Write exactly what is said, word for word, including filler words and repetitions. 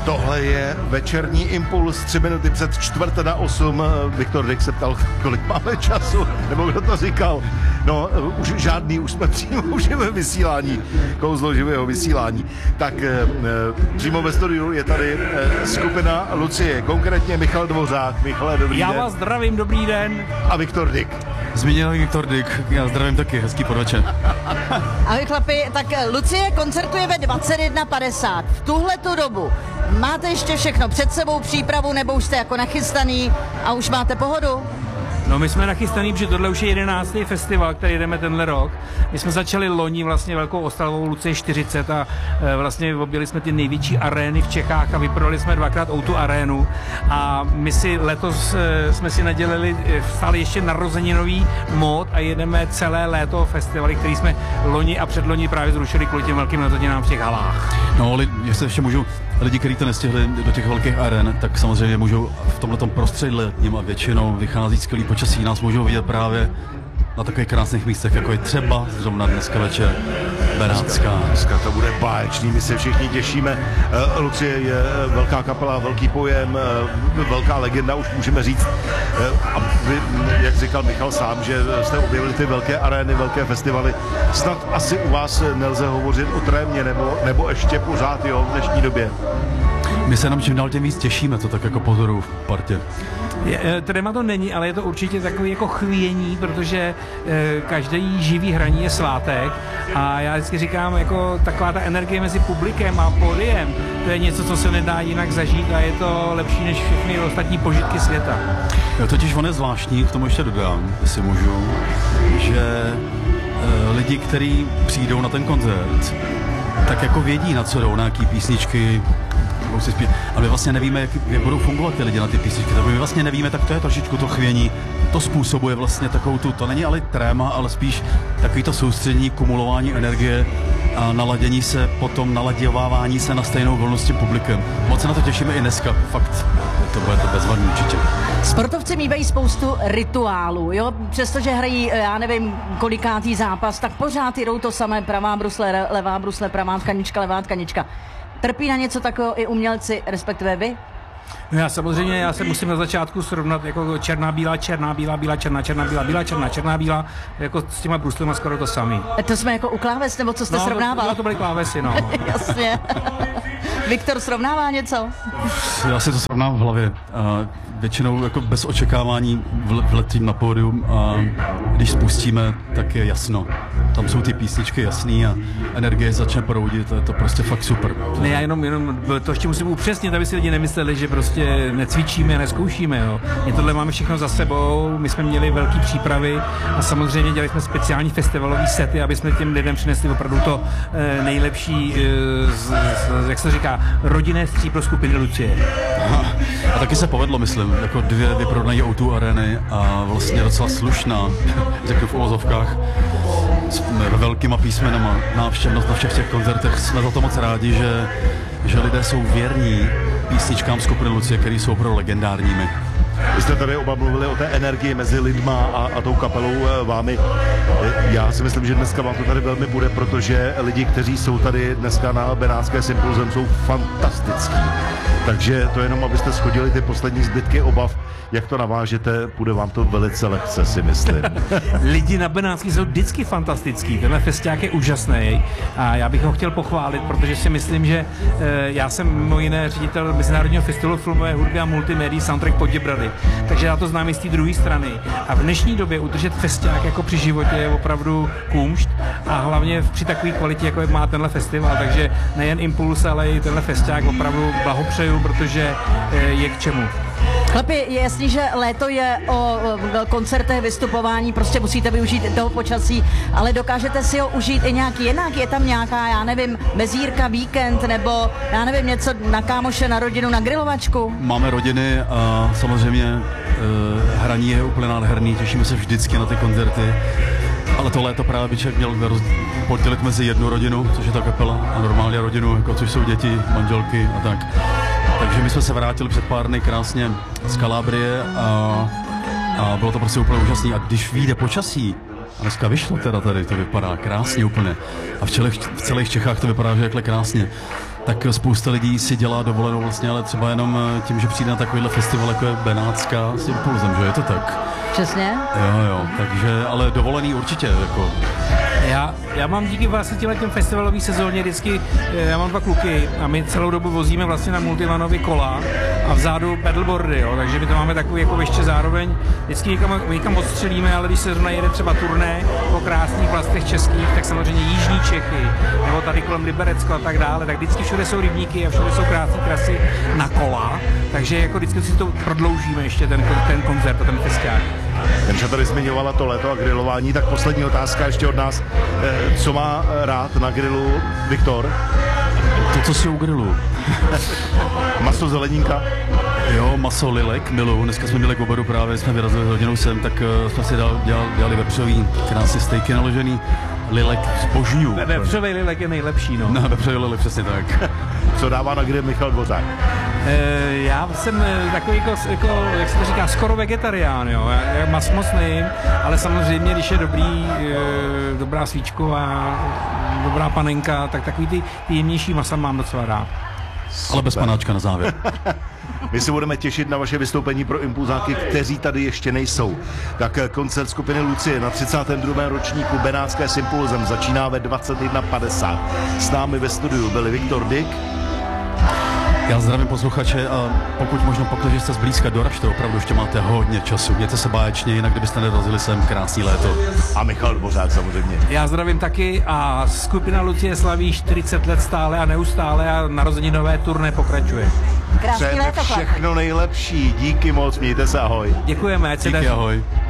Tohle je večerní impuls, tři minuty před čtvrt na osm. Viktor Dyk se ptal, kolik máme času, nebo kdo to říkal. No, už žádný, už jsme přímo v živém vysílání, kouzlo živého vysílání. Tak e, přímo ve studiu je tady e, skupina Lucie, konkrétně Michal Dvořák. Michale, dobrý Já den. Já vás zdravím, dobrý den. A Viktor Dyk. Zmínil Viktor Dyk, já zdravím taky, hezký podvečer. Ahoj chlapi, tak Lucie koncertuje ve dvacet jedna padesát. V tuhletu dobu máte ještě všechno před sebou, přípravu, nebo už jste jako nachystaný a už máte pohodu? No my jsme nachystaný, protože tohle už je jedenáctý festival, který jdeme tenhle rok. My jsme začali loni vlastně velkou oslavou Lucie čtyřicet a e, vlastně objeli jsme ty největší arény v Čechách a vyprodali jsme dvakrát O dva arénu. A my si letos e, jsme si nadělili e, stále ještě narozeninový mód a jedeme celé léto festivaly, který jsme loni a předloni právě zrušili kvůli těm velkým narozeninám v těch halách. No, jestli ještě můžu, lidi, kteří to nestihli do těch velkých aren, tak samozřejmě můžou v tomhletom prostředí letním a většinou vychází skvělý počasí, nás můžou vidět právě na takových krásných místech, jako je třeba zrovna dneska večer Benátská. Dneska to bude báječný, my se všichni těšíme. Uh, Lucie je velká kapela, velký pojem, uh, velká legenda, už můžeme říct. Uh, a vy, jak říkal Michal sám, že jste objevili ty velké arény, velké festivaly. Snad asi u vás nelze hovořit o trémě, nebo, nebo ještě pořád, jo, v dnešní době. My se nám čím dál tím víc těšíme, to tak jako pozoru v partě. Tréma to není, ale je to určitě takový jako chvění, protože e, každý živý hraní je svátek a já vždycky říkám, jako taková ta energie mezi publikem a pódiem, to je něco, co se nedá jinak zažít a je to lepší než všechny ostatní požitky světa. Jo, totiž on je zvláštní, k tomu ještě dodám, jestli můžu, že e, lidi, kteří přijdou na ten koncert, tak jako vědí, na co jdou, na jaký písničky, a my vlastně nevíme, jak, jak budou fungovat ty lidi na ty písničky, tak my vlastně nevíme, tak to je trošičku to chvění. To způsobuje vlastně takovou tu, to není ale tréma, ale spíš takový to soustředění, kumulování energie a naladění se, potom naladěvávání se na stejnou vlnu s tím publikem. Moc se na to těšíme i dneska, fakt, to bude to bezvadný určitě. Sportovci mívají spoustu rituálů, jo? Přestože hrají, já nevím, kolikátý zápas, tak pořád jdou to samé, pravá brusle, levá brusle, pravá tkanička, levá tkanička. Trpí na něco takového i umělci, respektive vy? No já samozřejmě, já se musím na začátku srovnat jako černá, bílá, černá, bílá, bílá, černá, černá, bílá, bílá, černá, černá, bílá, jako s těma bruslema skoro to samý. To jsme jako u kláves, nebo co jste no, srovnával? No, to byly klávesy, no. Jasně. Viktor srovnává něco? Já si to srovnám v hlavě. A většinou jako bez očekávání vletím na pódium a když spustíme, tak je jasno. Tam jsou ty písničky jasný a energie začne proudit, je to prostě fakt super. Ne, já jenom, jenom to ještě musím upřesnit, aby si lidi nemysleli, že prostě necvičíme, neskoušíme, jo. My tohle máme všechno za sebou, my jsme měli velké přípravy a samozřejmě dělali jsme speciální festivalové sety, aby jsme těm lidem přinesli opravdu to eh, nejlepší, eh, z, z, jak se to říká, rodinné stříbro skupiny Lucie. Aha. A taky se povedlo, myslím, jako dvě vyprodané O dva arény a vlastně docela slušná, řeknu v uvozovkách, s velkýma písmenama návštěvnost na všech těch koncertech. Jsme za to moc rádi, že, že lidé jsou věrní písničkám skupiny Lucie, které jsou opravdu legendárními. Vy jste tady oba mluvili o té energii mezi lidma a, a tou kapelou vámi. Já si myslím, že dneska vám to tady velmi bude, protože lidi, kteří jsou tady dneska na Benátské Sympozium, jsou fantastický. Takže to jenom, abyste shodili ty poslední zbytky obav, jak to navážete, bude vám to velice lehce, si myslím. Lidi na Benátský jsou vždycky fantastický, tenhle festiák je úžasný a já bych ho chtěl pochválit, protože si myslím, že e, já jsem mimo jiné ředitel Mezinárodního festivalu filmové hudby a multimédií Soundtrack Poděbrady, takže já to znám i z té druhé strany. A v dnešní době udržet festiák jako při životě je opravdu kumšt a hlavně při takové kvalitě, jako má tenhle festival, takže nejen Impuls, ale i tenhle festiák opravdu blahopřeju, protože e, je k čemu. Chlapi, je jasný, že léto je o koncertech, vystupování, prostě musíte využít toho počasí, ale dokážete si ho užít i nějak jinak? Je tam nějaká, já nevím, mezírka, víkend, nebo já nevím, něco na kámoše, na rodinu, na grilovačku? Máme rodiny a samozřejmě eh, hraní je úplně nádherný, těšíme se vždycky na ty koncerty. Ale to léto právě by člověk měl podělit mezi jednu rodinu, což je ta kapela, a normálně rodinu, jako což jsou děti, manželky a tak. Takže my jsme se vrátili před pár dny krásně z Kalábrie a, a bylo to prostě úplně úžasné. A když vyjde počasí, a dneska vyšlo teda tady, to vypadá krásně úplně. A v, čelech, v celých Čechách to vypadá, že takhle krásně. tak spousta lidí si dělá dovolenou vlastně, ale třeba jenom tím, že přijde na takovýhle festival, jako je Benátská s Impulzem, že je to tak? Přesně. Jo, jo, takže, ale dovolený určitě, jako. Já, já mám díky vlastně těm festivalový sezóně vždycky, já mám dva kluky a my celou dobu vozíme vlastně na multivanovy kola a vzadu pedalboardy, jo, takže my to máme takový jako ještě zároveň, vždycky někam, někam odstřelíme, ale když se zrovna jede třeba turné po krásných vlastech českých, tak samozřejmě jižní Čechy, nebo tady kolem Liberecko a tak dále, tak vždycky všude jsou rybníky a všude jsou krásné trasy na kola, takže jako vždycky si to prodloužíme ještě ten, ten koncert a ten festiák. Jenže tady zmiňovala to léto a grilování, tak poslední otázka ještě od nás. Co má rád na grilu Viktor? To, co si u grilu. Maso, zelenínka? Jo, maso, lilek, milu. Dneska jsme měli k obedu právě, jsme vyrazili s rodinou sem, tak uh, jsme si dal, dělali, dělali vepřový, krásně stejky naložený. Lilek zbožňuju. Vepřový lilek je nejlepší, no. No, vepřový lilek, přesně tak. Co dává na grill Michal Dvořák? E, já jsem takový, jako, jako, jak se to říká, skoro vegetarián, jo. Já, já mas moc nejím, ale samozřejmě, když je dobrý, e, dobrá svíčková, dobrá panenka, tak takový ty, ty jemnější masa mám docela rád. Ale bez panáčka na závěr. My se budeme těšit na vaše vystoupení pro impulzáky, kteří tady ještě nejsou. Tak koncert skupiny Lucie na třicátém druhém ročníku Benátské s Impulzem začíná ve dvacet jedna padesát. S námi ve studiu byli Viktor Dyk. Já zdravím posluchače a pokud možno pokud jste zblízka, doražte, opravdu ještě máte hodně času. Mějte se báječně, jinak kdybyste nedorazili sem, krásný léto. A Michal Dvořák samozřejmě. Já zdravím taky a skupina Lucie slaví čtyřicet let stále a neustále a narozeninové turné pokračuje. Krásný léto, všechno nejlepší, díky moc, mějte se, ahoj. Děkujeme, ať se Díky, daří. ahoj.